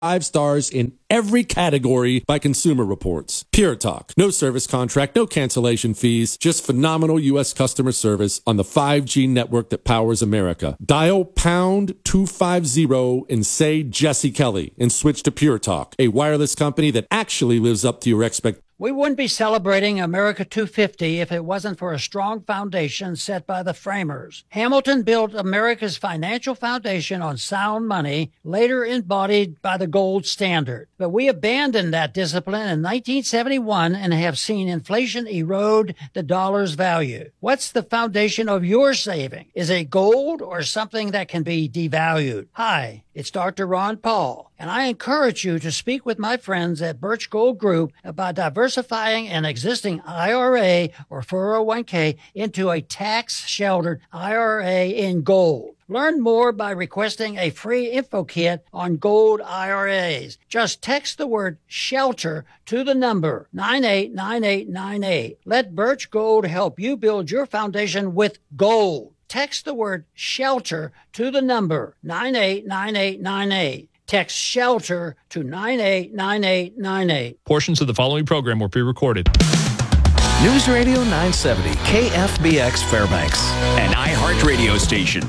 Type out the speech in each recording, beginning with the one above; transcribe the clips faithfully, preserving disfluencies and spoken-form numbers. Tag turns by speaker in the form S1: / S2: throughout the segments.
S1: Five stars in every category by Consumer Reports. Pure Talk. No service contract, no cancellation fees, just phenomenal U S customer service on the five G network that powers America. Dial pound two fifty and say Jesse Kelly and switch to Pure Talk, a wireless company that actually lives up to your expectations.
S2: We wouldn't be celebrating America two fifty if it wasn't for a strong foundation set by the framers. Hamilton built America's financial foundation on sound money, later embodied by the gold standard. But we abandoned that discipline in nineteen seventy-one and have seen inflation erode the dollar's value. What's the foundation of your saving? Is it gold or something that can be devalued? Hi, it's Doctor Ron Paul, and I encourage you to speak with my friends at Birch Gold Group about diversifying an existing I R A or four oh one k into a tax-sheltered I R A in gold. Learn more by requesting a free info kit on gold I R As. Just text the word SHELTER to the number nine eight nine eight nine eight. Let Birch Gold help you build your foundation with gold. Text the word SHELTER to the number nine eight nine eight nine eight. Text SHELTER to nine eight nine eight nine eight.
S3: Portions of the following program were pre-recorded.
S4: News Radio nine seventy, K F B X Fairbanks.
S5: An iHeart radio station.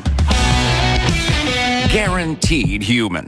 S5: Guaranteed human.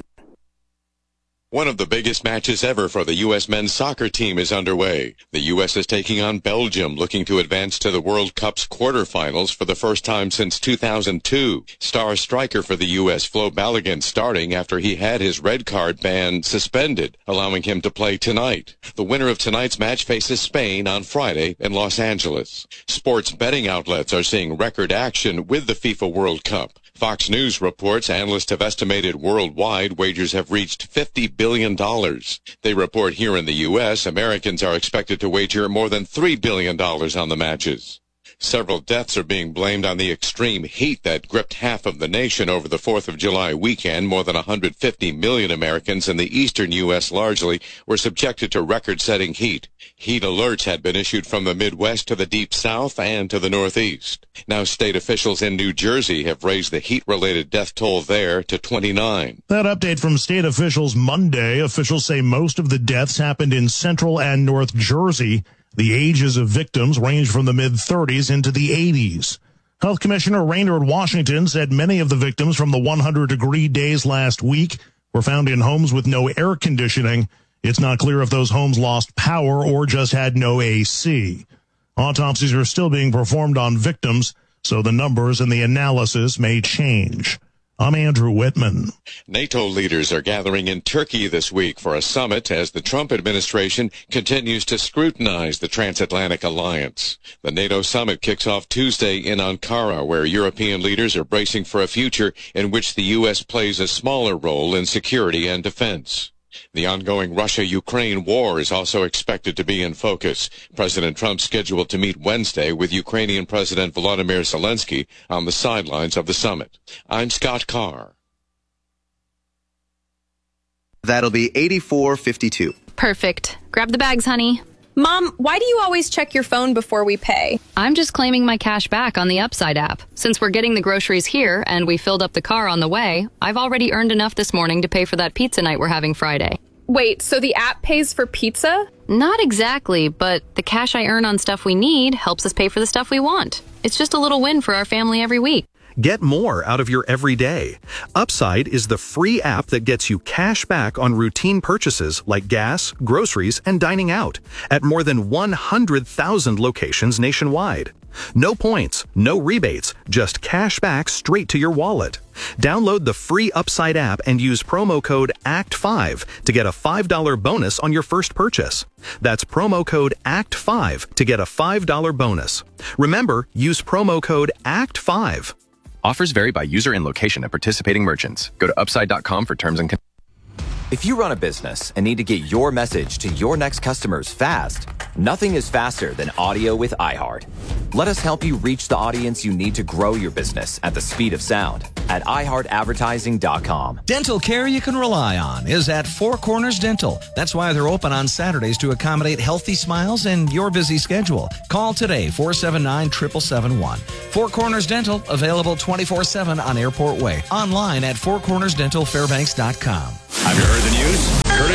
S6: One of the biggest matches ever for the U S men's soccer team is underway. The U S is taking on Belgium, looking to advance to the World Cup's quarterfinals for the first time since two thousand two. Star striker for the U S, Flo Balogun, starting after he had his red card ban suspended, allowing him to play tonight. The winner of tonight's match faces Spain on Friday in Los Angeles. Sports betting outlets are seeing record action with the FIFA World Cup. Fox News reports analysts have estimated worldwide wagers have reached fifty billion dollars. They report here in the U S, Americans are expected to wager more than three billion dollars on the matches. Several deaths are being blamed on the extreme heat that gripped half of the nation over the fourth of July weekend. More than one hundred fifty million Americans in the eastern U S largely were subjected to record-setting heat. Heat alerts had been issued from the Midwest to the Deep South and to the Northeast. Now state officials in New Jersey have raised the heat-related death toll there to twenty-nine.
S7: That update from state officials Monday. Officials say most of the deaths happened in central and North Jersey. The ages of victims range from the mid-thirties into the eighties. Health Commissioner Raynard Washington said many of the victims from the one hundred degree days last week were found in homes with no air conditioning. It's not clear if those homes lost power or just had no A C. Autopsies are still being performed on victims, so the numbers and the analysis may change. I'm Andrew Whitman.
S6: NATO leaders are gathering in Turkey this week for a summit as the Trump administration continues to scrutinize the transatlantic alliance. The NATO summit kicks off Tuesday in Ankara, where European leaders are bracing for a future in which the U S plays a smaller role in security and defense. The ongoing Russia-Ukraine war is also expected to be in focus. President Trump scheduled to meet Wednesday with Ukrainian President Volodymyr Zelensky on the sidelines of the summit. I'm Scott Carr.
S8: That'll be eighty-four fifty-two.
S9: Perfect. Grab the bags, honey.
S10: Mom, why do you always check your phone before we pay?
S9: I'm just claiming my cash back on the Upside app. Since we're getting the groceries here and we filled up the car on the way, I've already earned enough this morning to pay for that pizza night we're having Friday.
S10: Wait, so the app pays for pizza?
S9: Not exactly, but the cash I earn on stuff we need helps us pay for the stuff we want. It's just a little win for our family every week.
S11: Get more out of your everyday. Upside is the free app that gets you cash back on routine purchases like gas, groceries, and dining out at more than one hundred thousand locations nationwide. No points, no rebates, just cash back straight to your wallet. Download the free Upside app and use promo code A C T five to get a five dollar bonus on your first purchase. That's promo code A C T five to get a five dollar bonus. Remember, use promo code A C T five.
S12: Offers vary by user and location at participating merchants. Go to upside dot com for terms and conditions.
S13: If you run a business and need to get your message to your next customers fast, nothing is faster than audio with iHeart. Let us help you reach the audience you need to grow your business at the speed of sound at i heart advertising dot com.
S14: Dental care you can rely on is at Four Corners Dental. That's why they're open on Saturdays to accommodate healthy smiles and your busy schedule. Call today, four seven nine, seven seven seven one. Four Corners Dental, available twenty-four seven on Airport Way. Online at four corners dental fairbanks dot com.
S5: Have you heard the news?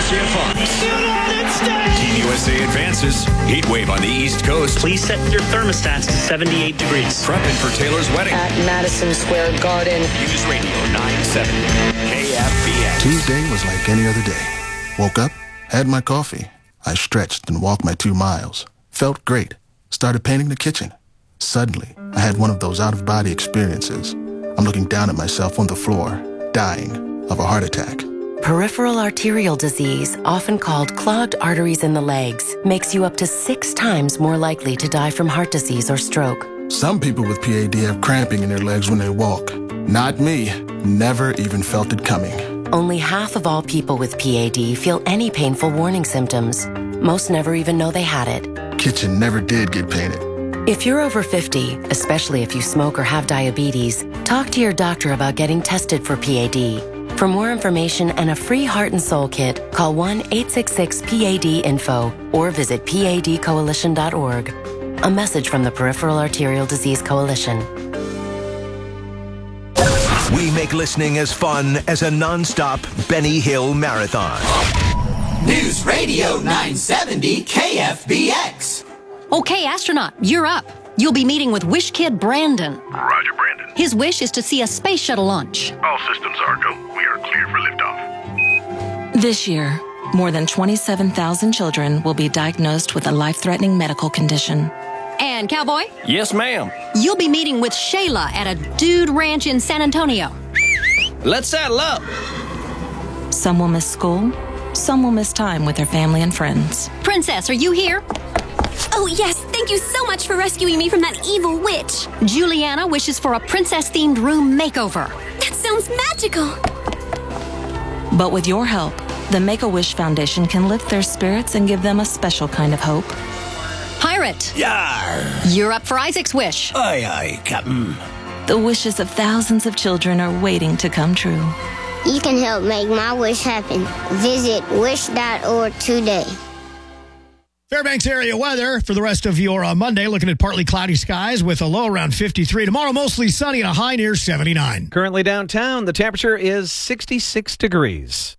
S5: Sam Fox. Team U S A advances. Heat wave on the East Coast.
S15: Please set your thermostats to seventy-eight degrees.
S5: Prepping for Taylor's wedding.
S16: At Madison Square Garden.
S5: News Radio nine seventy. K F B X.
S17: Tuesday was like any other day. Woke up, had my coffee. I stretched and walked my two miles. Felt great. Started painting the kitchen. Suddenly, I had one of those out-of-body experiences. I'm looking down at myself on the floor, dying of a heart attack.
S18: Peripheral arterial disease, often called clogged arteries in the legs, makes you up to six times more likely to die from heart disease or stroke.
S17: Some people with P A D have cramping in their legs when they walk. Not me. Never even felt it coming.
S18: Only half of all people with P A D feel any painful warning symptoms. Most never even know they had it.
S17: Kitchen never did get painted.
S18: If you're over fifty, especially if you smoke or have diabetes, talk to your doctor about getting tested for P A D. For more information and a free heart and soul kit, call one eight six six P A D info or visit P A D coalition dot org. A message from the Peripheral Arterial Disease Coalition.
S19: We make listening as fun as a non-stop Benny Hill marathon.
S20: News Radio nine seventy K F B X.
S21: Okay, astronaut, you're up. You'll be meeting with Wish Kid Brandon.
S22: Roger, Brandon.
S21: His wish is to see a space shuttle launch.
S22: All systems are go. We are clear for liftoff.
S23: This year, more than twenty-seven thousand children will be diagnosed with a life-threatening medical condition.
S21: And Cowboy?
S24: Yes, ma'am.
S21: You'll be meeting with Shayla at a dude ranch in San Antonio.
S24: Let's saddle up.
S23: Some will miss school. Some will miss time with their family and friends.
S21: Princess, are you here?
S25: Oh, yes. Thank you so much for rescuing me from that evil witch.
S21: Juliana wishes for a princess-themed room makeover.
S25: That sounds magical.
S23: But with your help, the Make-A-Wish Foundation can lift their spirits and give them a special kind of hope.
S21: Pirate.
S24: Yar.
S21: You're up for Isaac's wish.
S24: Aye, aye, Captain.
S23: The wishes of thousands of children are waiting to come true.
S26: You can help make my wish happen. Visit wish dot org today.
S27: Fairbanks area weather for the rest of your uh, Monday, looking at partly cloudy skies with a low around fifty-three. Tomorrow, mostly sunny and a high near seventy-nine.
S28: Currently downtown, the temperature is sixty-six degrees.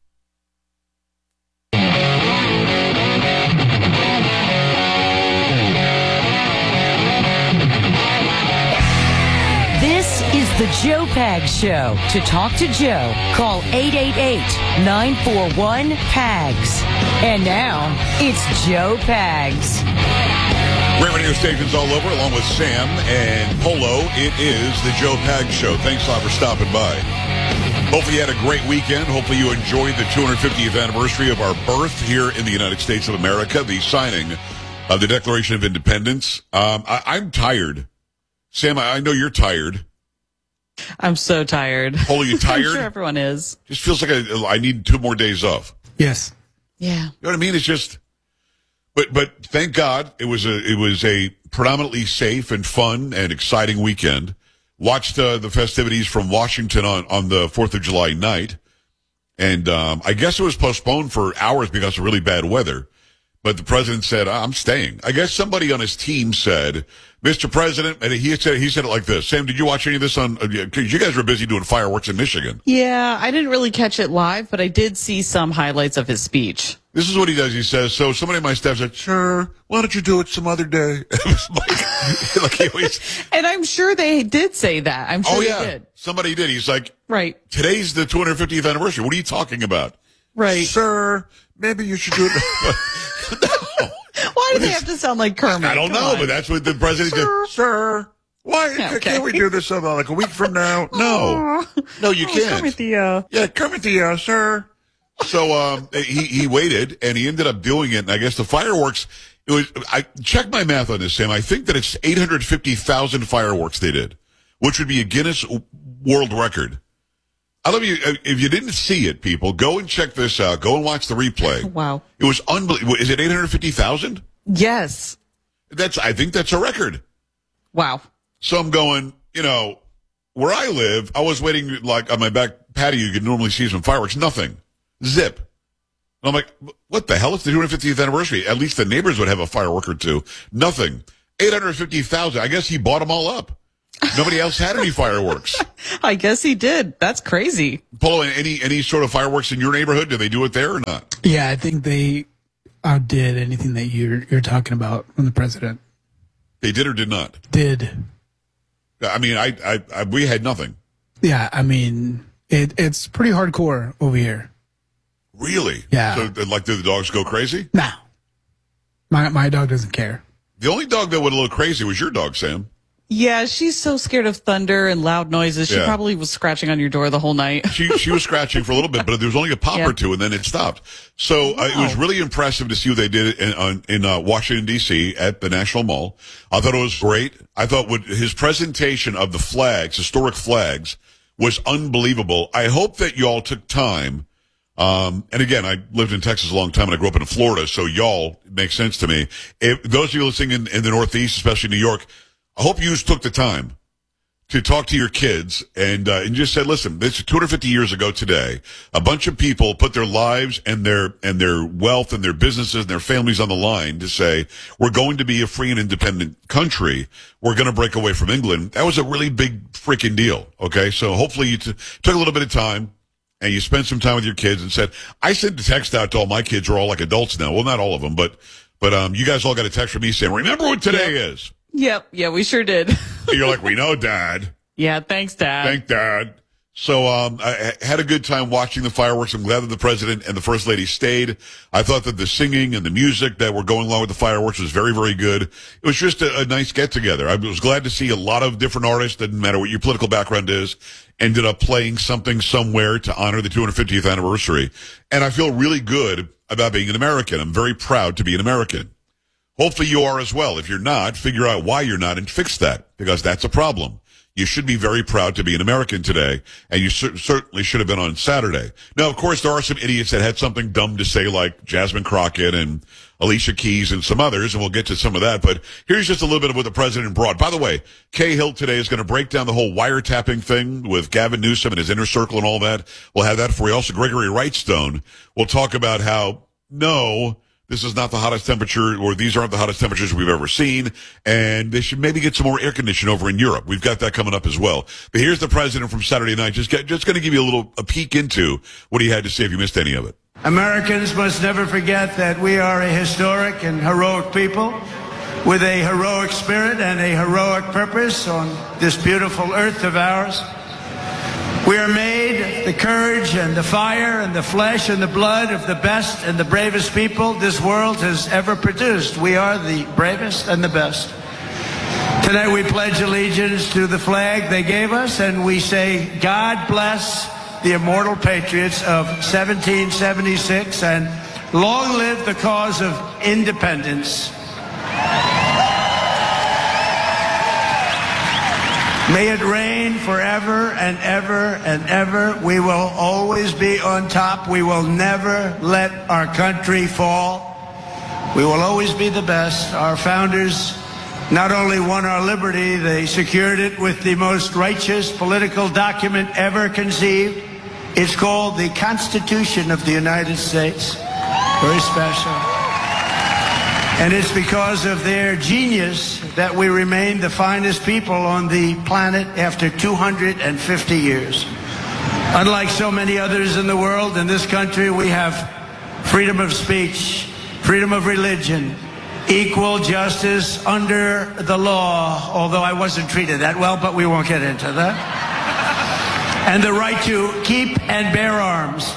S29: This is the Joe Pags Show. To talk to Joe, call eight eight eight, nine four one, P A G S. And now, it's Joe Pags.
S30: Great radio stations all over, along with Sam and Polo. It is the Joe Pags Show. Thanks a lot for stopping by. Hopefully you had a great weekend. Hopefully you enjoyed the two hundred fiftieth anniversary of our birth here in the United States of America, the signing of the Declaration of Independence. Um, I, I'm tired. Sam, I know you're tired.
S31: I'm so tired.
S30: Polo, you tired?
S31: I'm sure everyone is.
S30: Just feels like I, I need two more days off.
S27: Yes.
S31: Yeah.
S30: You know what I mean? It's just, but but thank God it was a it was a predominantly safe and fun and exciting weekend. Watched uh, the festivities from Washington on, on the fourth of July night, and um, I guess it was postponed for hours because of really bad weather. But the president said, "I'm staying." I guess somebody on his team said, "Mister President," and he said he said it like this. Sam, did you watch any of this on? Because you guys were busy doing fireworks in Michigan.
S31: Yeah, I didn't really catch it live, but I did see some highlights of his speech.
S30: This is what he does. He says, "So somebody on my staff said, sure, why don't you do it some other day?" It was like, like he always,
S31: and I'm sure they did say that. I'm sure
S30: oh
S31: they
S30: yeah,
S31: did.
S30: Somebody did. He's like,
S31: right.
S30: Today's the two hundred fiftieth anniversary. What are you talking about?
S31: Right,
S30: sir. Maybe you should do it. No.
S31: Why do they have to sound like Kermit?
S30: I don't Come know, on. But that's what the president
S31: sir.
S30: did. Sir, why okay. can't we do this about like a week from now? No, no, you
S31: oh,
S30: can't.
S31: Kermit the uh...
S30: yeah, Kermit the uh, sir. So um, he he waited and he ended up doing it. And I guess the fireworks. It was. I checked my math on this, Sam. I think that it's eight hundred fifty thousand fireworks they did, which would be a Guinness World Record. I love you. If you didn't see it, people, go and check this out. Go and watch the replay.
S31: Wow.
S30: It was unbelievable. Is it eight hundred fifty thousand?
S31: Yes.
S30: That's, I think that's a record.
S31: Wow.
S30: So I'm going, you know, where I live, I was waiting like on my back patio. You could normally see some fireworks. Nothing. Zip. And I'm like, what the hell? It's the two hundred fiftieth anniversary. At least the neighbors would have a firework or two. Nothing. eight hundred fifty thousand. I guess he bought them all up. Nobody else had any fireworks.
S31: I guess he did. That's crazy.
S30: Polo, any any sort of fireworks in your neighborhood? Do they do it there or not?
S1: Yeah, I think they outdid anything that you're you're talking about from the president.
S30: They did or did not?
S1: Did.
S30: I mean, I, I, I we had nothing.
S1: Yeah, I mean, it it's pretty hardcore over here.
S30: Really?
S1: Yeah.
S30: So, like, do the dogs go crazy?
S1: No. My my dog doesn't care.
S30: The only dog that went a little crazy was your dog, Sam.
S31: Yeah, she's so scared of thunder and loud noises. She
S30: Yeah.
S31: probably was scratching on your door the whole night.
S30: She she was scratching for a little bit, but there was only a pop
S31: Yeah.
S30: or two, and then it stopped. So uh, it was really impressive to see what they did in, on, in uh, Washington, D C at the National Mall. I thought it was great. I thought what his presentation of the flags, historic flags, was unbelievable. I hope that y'all took time. Um, and again, I lived in Texas a long time and I grew up in Florida, so y'all, it makes sense to me. If those of you listening in, in the Northeast, especially New York, I hope you took the time to talk to your kids and, uh, and just said, listen, this is two hundred fifty years ago today. A bunch of people put their lives and their, and their wealth and their businesses and their families on the line to say, we're going to be a free and independent country. We're going to break away from England. That was a really big freaking deal. Okay. So hopefully you t- took a little bit of time and you spent some time with your kids and said, I sent a text out to all my kids who are all like adults now. Well, not all of them, but, but, um, you guys all got a text from me saying, remember what today
S31: Yep.
S30: is.
S31: Yep. Yeah, we sure did.
S30: You're like, we know, Dad.
S31: Yeah, thanks, Dad.
S30: Thank Dad. So um, I I had a good time watching the fireworks. I'm glad that the president and the first lady stayed. I thought that the singing and the music that were going along with the fireworks was very, very good. It was just a, a nice get-together. I was glad to see a lot of different artists, didn't matter what your political background is, ended up playing something somewhere to honor the two hundred fiftieth anniversary. And I feel really good about being an American. I'm very proud to be an American. Hopefully you are as well. If you're not, figure out why you're not and fix that, because that's a problem. You should be very proud to be an American today, and you cer- certainly should have been on Saturday. Now, of course, there are some idiots that had something dumb to say, like Jasmine Crockett and Alicia Keys and some others, and we'll get to some of that. But here's just a little bit of what the president brought. By the way, Kay Hill today is going to break down the whole wiretapping thing with Gavin Newsom and his inner circle and all that. We'll have that for you. Also, Gregory Wrightstone will talk about how, no, this is not the hottest temperature, or these aren't the hottest temperatures we've ever seen, and they should maybe get some more air conditioning over in Europe. We've got that coming up as well. But here's the president from Saturday night, just get, just going to give you a little a peek into what he had to say if you missed any of it.
S2: Americans must never forget that we are a historic and heroic people with a heroic spirit and a heroic purpose on this beautiful earth of ours. We are made the courage and the fire and the flesh and the blood of the best and the bravest people this world has ever produced. We are the bravest and the best. Tonight we pledge allegiance to the flag they gave us, and we say, God bless the immortal patriots of seventeen seventy-six, and long live the cause of independence. May it rain forever and ever and ever. We will always be on top. We will never let our country fall. We will always be the best. Our founders not only won our liberty, they secured it with the most righteous political document ever conceived. It's called the Constitution of the United States. Very special. And it's because of their genius that we remain the finest people on the planet after two hundred fifty years. Unlike so many others in the world, in this country we have freedom of speech, freedom of religion, equal justice under the law, although I wasn't treated that well, but we won't get into that. And the right to keep and bear arms.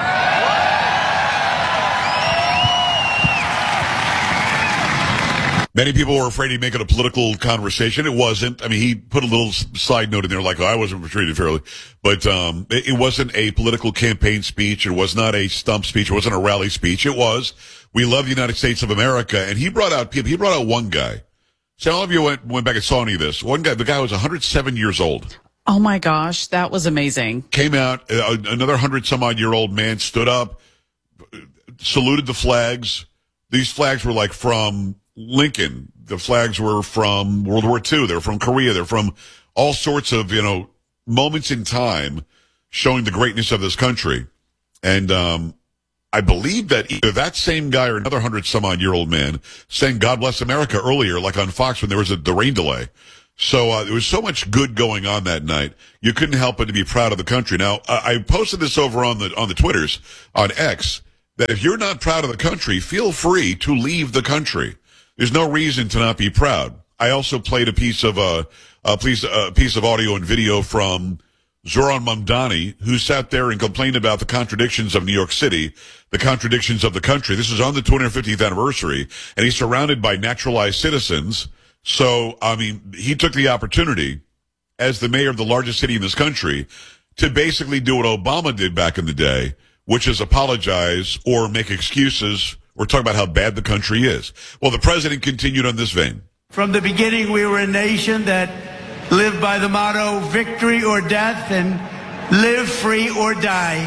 S30: Many people were afraid he'd make it a political conversation. It wasn't. I mean, he put a little side note in there like, oh, I wasn't treated fairly. But um, it, it wasn't a political campaign speech. It was not a stump speech. It wasn't a rally speech. It was, we love the United States of America. And he brought out people. He brought out one guy. So all of you went, went back and saw any of this. One guy, the guy was one hundred seven years old.
S31: Oh, my gosh. That was amazing.
S30: Came out, uh, another one hundred some odd year old man stood up, saluted the flags. These flags were like from Lincoln. The flags were from World War Two. They're from Korea. They're from all sorts of, you know, moments in time showing the greatness of this country. And um I believe that either that same guy or another hundred some odd year old man sang God Bless America earlier, like on Fox when there was a, the rain delay. So uh, there was so much good going on that night. You couldn't help but to be proud of the country. Now, uh, I posted this over on the on the Twitters, on X, that if you're not proud of the country, feel free to leave the country. There's no reason to not be proud. I also played a piece of uh, a piece, a piece of audio and video from Zoran Mamdani, who sat there and complained about the contradictions of New York City, the contradictions of the country. This is on the two hundred fiftieth anniversary, and he's surrounded by naturalized citizens. So, I mean, he took the opportunity as the mayor of the largest city in this country to basically do what Obama did back in the day, which is apologize or make excuses or talk about how bad the country is. Well, the president continued on this vein.
S2: From the beginning, we were a nation that lived by the motto, victory or death, and live free or die.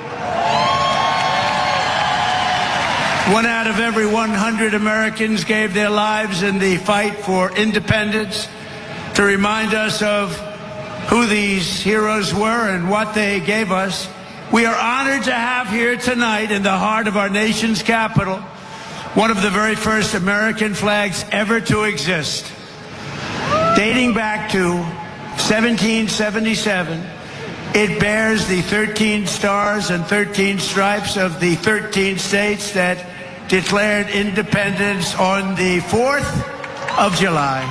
S2: One out of every one hundred Americans gave their lives in the fight for independence to remind us of who these heroes were and what they gave us. We are honored to have here tonight in the heart of our nation's capital one of the very first American flags ever to exist. Dating back to seventeen seventy-seven, it bears the thirteen stars and thirteen stripes of the thirteen states that declared independence on the fourth of July.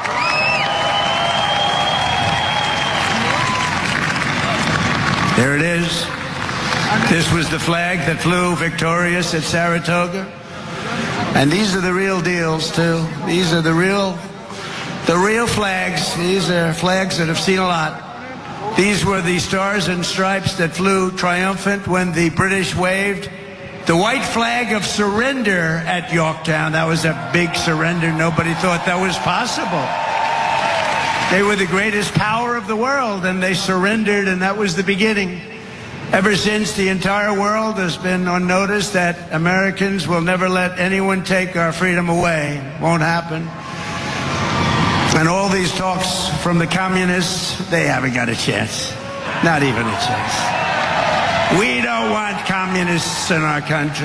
S2: There it is. This was the flag that flew victorious at Saratoga. And these are the real deals, too. These are the real, the real flags. These are flags that have seen a lot. These were the stars and stripes that flew triumphant when the British waved the white flag of surrender at Yorktown. That was a big surrender. Nobody thought that was possible. They were the greatest power of the world, and they surrendered, and that was the beginning. Ever since, the entire world has been on notice that Americans will never let anyone take our freedom away. Won't happen. And all these talks from the communists, they haven't got a chance. Not even a chance. We don't want communists in our country.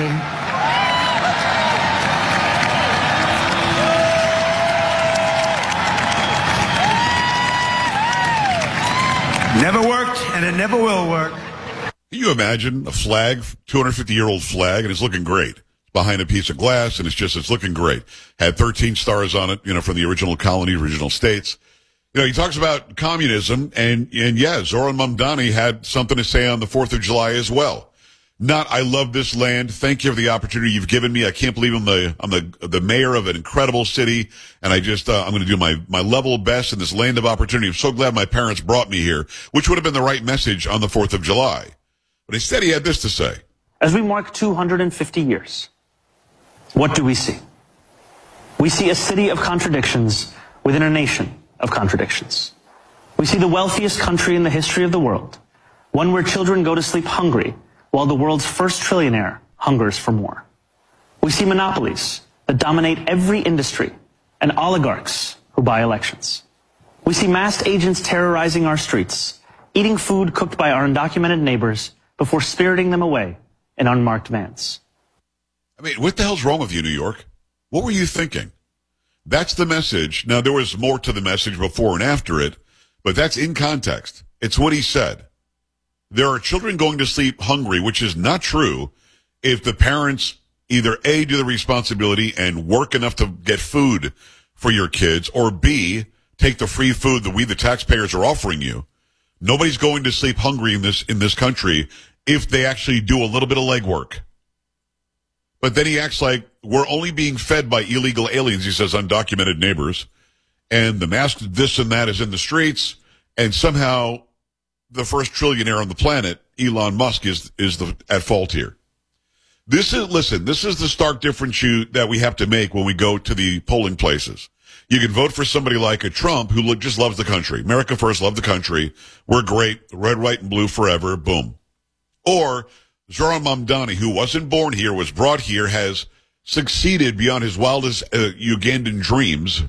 S2: Never worked, and it never will work.
S30: Can you imagine a flag, two hundred fifty year old flag, and it's looking great. It's behind a piece of glass, and it's just, it's looking great. Had thirteen stars on it, you know, from the original colony, original states. You know, he talks about communism, and, and yeah, Zoran Mamdani had something to say on the fourth of July as well. Not, I love this land. Thank you for the opportunity you've given me. I can't believe I'm the, I'm the, the mayor of an incredible city, and I just, uh, I'm going to do my, my level best in this land of opportunity. I'm so glad my parents brought me here, which would have been the right message on the fourth of July. But instead he had this to say.
S3: As we mark two hundred fifty years, what do we see? We see a city of contradictions within a nation of contradictions. We see the wealthiest country in the history of the world, one where children go to sleep hungry while the world's first trillionaire hungers for more. We see monopolies that dominate every industry and oligarchs who buy elections. We see masked agents terrorizing our streets, eating food cooked by our undocumented neighbors before spiriting them away in unmarked vans.
S30: I mean, what the hell's wrong with you, New York? What were you thinking? That's the message. Now, there was more to the message before and after it, but that's in context. It's what he said. There are children going to sleep hungry, which is not true if the parents either A, do the responsibility and work enough to get food for your kids, or B, take the free food that we, the taxpayers, are offering you. Nobody's going to sleep hungry in this, in this country if they actually do a little bit of legwork. But then he acts like we're only being fed by illegal aliens, he says, undocumented neighbors, and the masked this and that is in the streets, and somehow the first trillionaire on the planet, Elon Musk, is is the at fault here. This is, listen, this is the stark difference you, that we have to make when we go to the polling places. You can vote for somebody like a Trump who just loves the country. America first, love the country. We're great. Red, white, and blue forever. Boom. Or Zoran Mamdani, who wasn't born here, was brought here, has succeeded beyond his wildest uh, Ugandan dreams,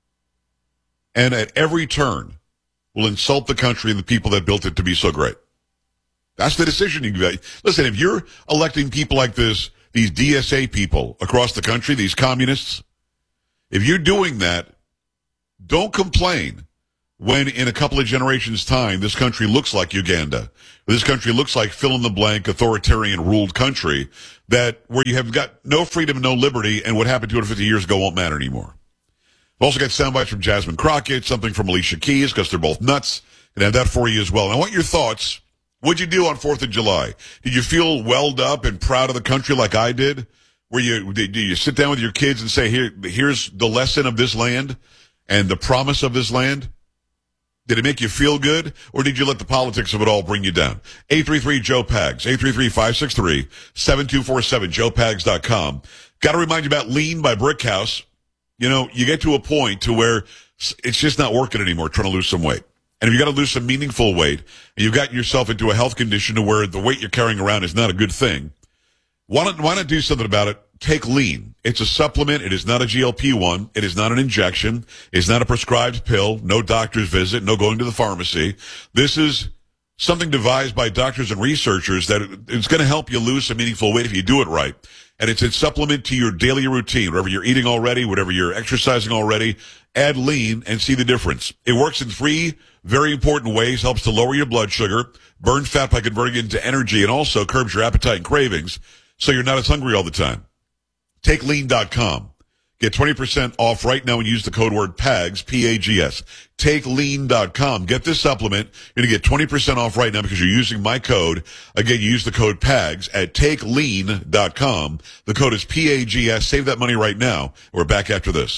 S30: and at every turn will insult the country and the people that built it to be so great. That's the decision you get. Listen, if you're electing people like this, these D S A people across the country, these communists, if you're doing that, don't complain when in a couple of generations' time, this country looks like Uganda. This country looks like fill-in-the-blank authoritarian-ruled country that where you have got no freedom, no liberty, and what happened two hundred fifty years ago won't matter anymore. We've also got sound bites from Jasmine Crockett, something from Alicia Keys, because they're both nuts. And I have that for you as well. And I want your thoughts. What'd you do on fourth of July? Did you feel welled up and proud of the country like I did? Where you, did you sit down with your kids and say, here, here's the lesson of this land and the promise of this land? Did it make you feel good, or did you let the politics of it all bring you down? eight three three Joe Pags, eight three three, five six three, seven two four seven, joe pags dot com. Got to remind you about Lean by Brickhouse. You know, you get to a point to where it's just not working anymore trying to lose some weight. And if you got to lose some meaningful weight, and you've gotten yourself into a health condition to where the weight you're carrying around is not a good thing, why not, why not do something about it? Take Lean. It's a supplement. It is not a G L P one. It is not an injection. It's not a prescribed pill. No doctor's visit. No going to the pharmacy. This is something devised by doctors and researchers that it's going to help you lose some meaningful weight if you do it right. And it's a supplement to your daily routine. Whatever you're eating already, whatever you're exercising already, add Lean and see the difference. It works in three very important ways. Helps to lower your blood sugar, burn fat by converting it into energy, and also curbs your appetite and cravings so you're not as hungry all the time. Take lean dot com. Get twenty percent off right now and use the code word PAGS, P A G S. Take lean dot com. Get this supplement. You're going to get twenty percent off right now because you're using my code. Again, you use the code PAGS at take lean dot com. The code is P A G S. Save that money right now. We're back after this.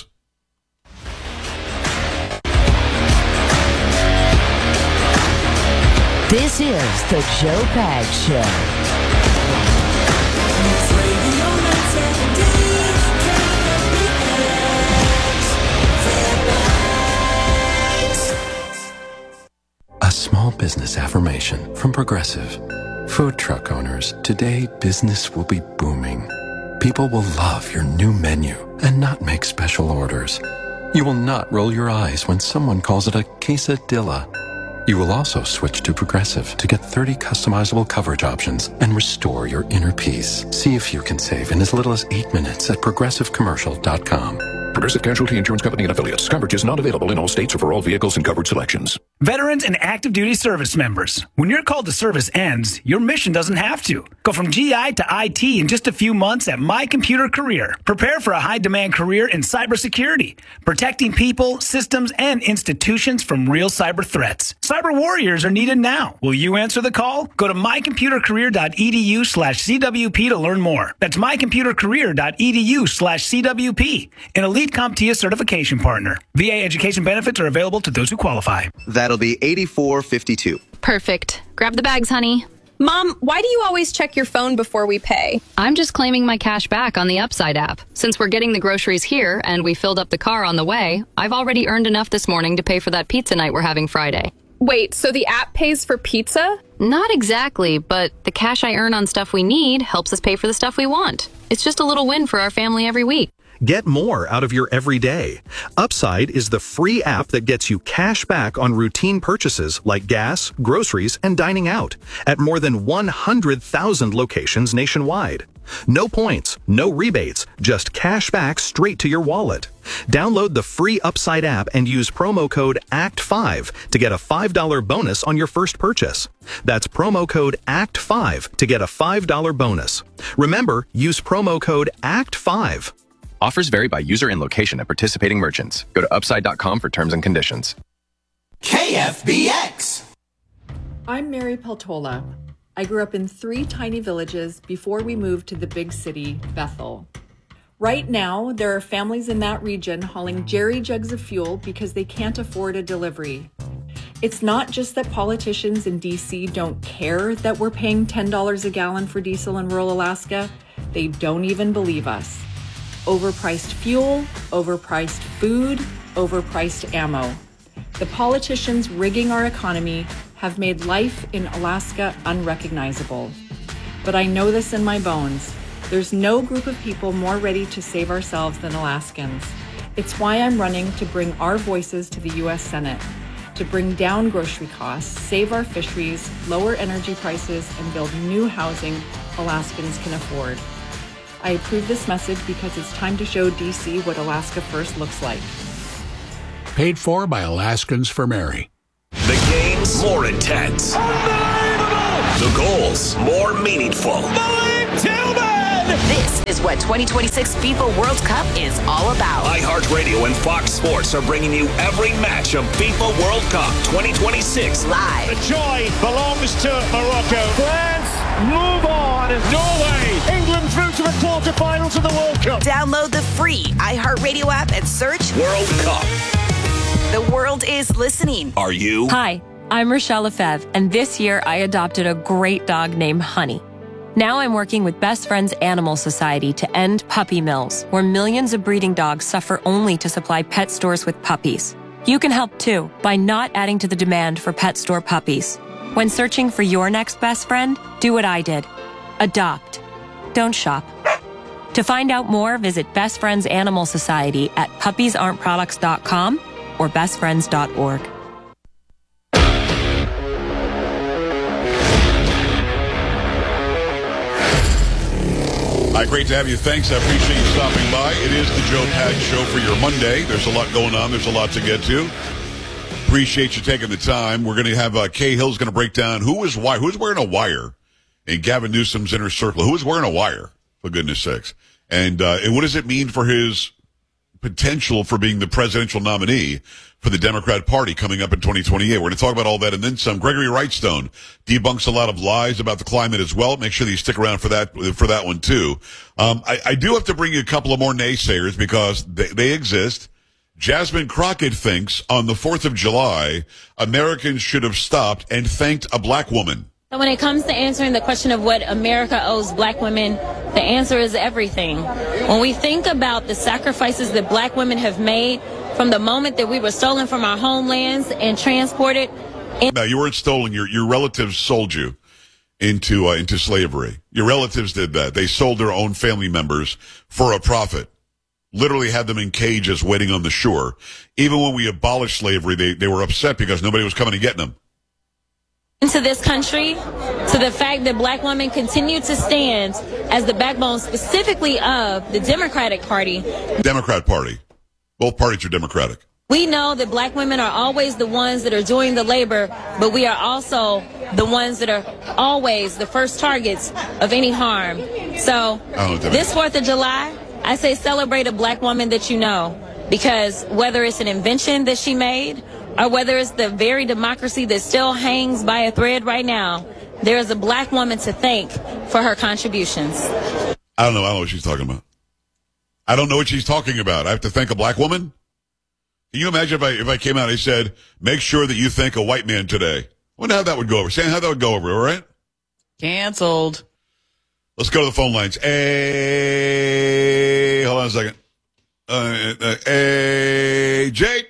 S29: This is the Joe Pags Show.
S4: A small business affirmation from Progressive. Food truck owners, today business will be booming. People will love your new menu and not make special orders. You will not roll your eyes when someone calls it a quesadilla. You will also switch to Progressive to get thirty customizable coverage options and restore your inner peace. See if you can save in as little as eight minutes at progressive commercial dot com.
S22: Progressive Casualty Insurance Company and Affiliates. Coverage is not available in all states or for all vehicles and covered selections.
S6: Veterans and active duty service members. When your call to service ends, your mission doesn't have to. Go from G I to I T in just a few months at My Computer Career. Prepare for a high-demand career in cybersecurity, protecting people, systems, and institutions from real cyber threats. Cyber warriors are needed now. Will you answer the call? Go to my computer career dot e d u slash c w p to learn more. That's my computer career dot e d u slash c w p. An elite CompTIA certification partner. V A education benefits are available to those who qualify.
S7: That'll be eighty-four fifty-two.
S8: Perfect. Grab the bags, honey.
S9: Mom, why do you always check your phone before we pay?
S21: I'm just claiming my cash back on the Upside app. Since we're getting the groceries here and we filled up the car on the way, I've already earned enough this morning to pay for that pizza night we're having Friday.
S9: Wait, so the app pays for pizza?
S21: Not exactly, but the cash I earn on stuff we need helps us pay for the stuff we want. It's just a little win for our family every week.
S10: Get more out of your everyday. Upside is the free app that gets you cash back on routine purchases like gas, groceries, and dining out at more than one hundred thousand locations nationwide. No points, no rebates, just cash back straight to your wallet. Download the free Upside app and use promo code A C T five to get a five dollars bonus on your first purchase. That's promo code A C T five to get a five dollars bonus. Remember, use promo code A C T five.
S11: Offers vary by user and location at participating merchants. Go to upside dot com for terms and conditions.
S20: K F B X.
S12: I'm Mary Peltola. I grew up in three tiny villages before we moved to the big city, Bethel. Right now, there are families in that region hauling jerry jugs of fuel because they can't afford a delivery. It's not just that politicians in D C don't care that we're paying ten dollars a gallon for diesel in rural Alaska. They don't even believe us. Overpriced fuel, overpriced food, overpriced ammo. The politicians rigging our economy have made life in Alaska unrecognizable. But I know this in my bones. There's no group of people more ready to save ourselves than Alaskans. It's why I'm running to bring our voices to the U S Senate, to bring down grocery costs, save our fisheries, lower energy prices, and build new housing Alaskans can afford. I approve this message because it's time to show D C what Alaska First looks like.
S5: Paid for by Alaskans for Mary.
S13: The games more intense. The goals more meaningful.
S14: This is what twenty twenty-six FIFA World Cup is all about.
S13: iHeartRadio and Fox Sports are bringing you every match of FIFA World Cup twenty twenty-six
S14: live.
S15: The joy belongs to Morocco. France, move on. Norway, England through to the quarterfinals of the World Cup.
S14: Download the free iHeartRadio app and search
S13: World Cup.
S14: The world is listening.
S13: Are you?
S16: Hi, I'm Rochelle Lefebvre, and this year I adopted a great dog named Honey. Now I'm working with Best Friends Animal Society to end puppy mills, where millions of breeding dogs suffer only to supply pet stores with puppies. You can help too by not adding to the demand for pet store puppies. When searching for your next best friend, do what I did. Adopt. Don't shop. To find out more, visit Best Friends Animal Society at puppies aren't products dot com or best friends dot org.
S30: Hi, great to have you. Thanks. I appreciate you stopping by. It is the Joe Pags Show for your Monday. There's a lot going on. There's a lot to get to. Appreciate you taking the time. We're going to have uh, Kay Hill's going to break down who is why, who's wearing a wire in Gavin Newsom's inner circle. Who is wearing a wire, for goodness sakes? And, uh, and what does it mean for his potential for being the presidential nominee for the Democrat Party coming up in twenty twenty-eight. We're going to talk about all that and then some. Gregory Wrightstone debunks a lot of lies about the climate as well. Make sure that you stick around for that, for that one too. Um, I, I do have to bring you a couple of more naysayers because they, they exist. Jasmine Crockett thinks on the fourth of July, Americans should have stopped and thanked a black woman.
S17: So when it comes to answering the question of what America owes black women, the answer is everything. When we think about the sacrifices that black women have made from the moment that we were stolen from our homelands and transported. In-
S30: now, you weren't stolen. Your your relatives sold you into uh, into slavery. Your relatives did that. They sold their own family members for a profit. Literally had them in cages waiting on the shore. Even when we abolished slavery, they, they were upset because nobody was coming to get them.
S17: Into this country, to the fact that black women continue to stand as the backbone specifically of the Democratic Party.
S30: Democrat Party. Both parties are Democratic.
S17: We know that black women are always the ones that are doing the labor, but we are also the ones that are always the first targets of any harm. So this fourth of July, I say celebrate a black woman that you know, because whether it's an invention that she made or whether it's the very democracy that still hangs by a thread right now, there is a black woman to thank for her contributions.
S30: I don't know. I don't know what she's talking about. I don't know what she's talking about. I have to thank a black woman? Can you imagine if I if I came out and I said, make sure that you thank a white man today? I wonder how that would go over. Saying how that would go over, all right?
S31: Canceled.
S30: Let's go to the phone lines. Hey, hold on a second. Uh, uh, hey, Jake.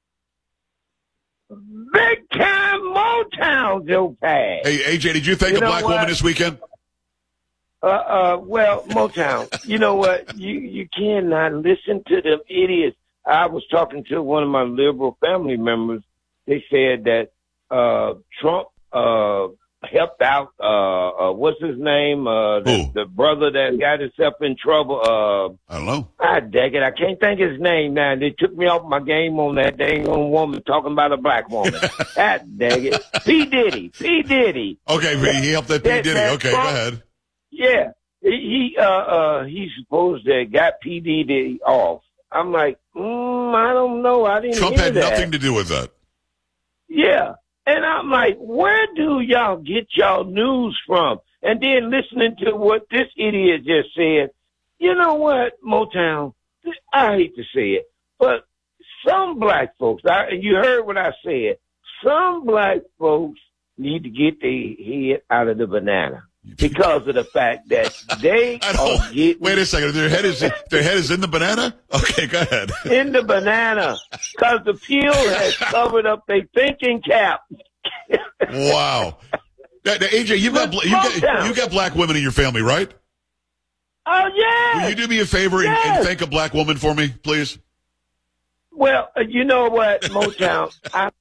S18: Big time Motown, Joe Pags.
S30: Hey, A J, did you thank
S18: you
S30: a black what? woman this weekend?
S18: Uh, uh, well, Motown, you know what? You, you cannot listen to them idiots. I was talking to one of my liberal family members. They said that, uh, Trump, uh, helped out, uh, uh, what's his name? Uh, the, the brother that got himself in trouble. Uh,
S30: I don't know.
S18: Ah, dang it. I can't think his name now. They took me off my game on that dang old woman talking about a black woman. Ah, dang it. P. Diddy. P. Diddy.
S30: Okay, he helped that P. Diddy. That, okay, Trump, go ahead.
S18: Yeah. He, uh, uh, he's supposed to have got P. Diddy off. I'm like, mm, I don't know. I didn't
S30: Trump
S18: hear
S30: had
S18: that.
S30: nothing to do with that.
S18: Yeah. And I'm like, where do y'all get y'all news from? And then listening to what this idiot just said, you know what, Motown, I hate to say it, but some black folks, I, you heard what I said, some black folks need to get their head out of the banana. Because of the fact that they are getting...
S30: Wait a second. Their head is their head is in the banana? Okay, go ahead.
S18: In the banana. Because the peel has covered up their thinking cap.
S30: Wow. Now, now, A J, you've got, you've, got, you've got black women in your family, right?
S18: Oh, yeah.
S30: Will you do me a favor
S18: yes.
S30: and, and thank a black woman for me, please?
S18: Well, uh, you know what, Motown? I